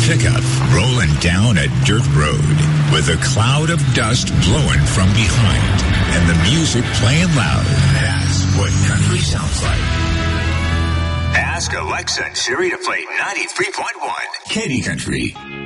pickup rolling down a dirt road with a cloud of dust blowing from behind and the music playing loud. That's what country sounds like. Ask Alexa and Siri to play 93.1 Katy Country.